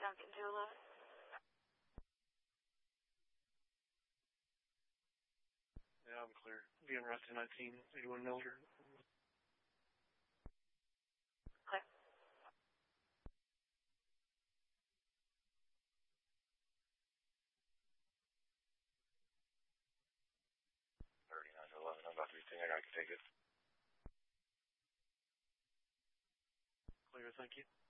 Duncan 211. Yeah, I'm clear. VM route to 1981 Mildred. Clear. I'm about to be saying I can take it. Clear, thank you.